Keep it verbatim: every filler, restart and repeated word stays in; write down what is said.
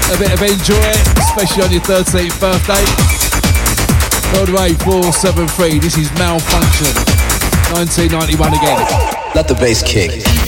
A bit of enjoy, especially on your thirteenth birthday. All the way four seven three. This is Malfunction. nineteen ninety-one again. Let the bass kick.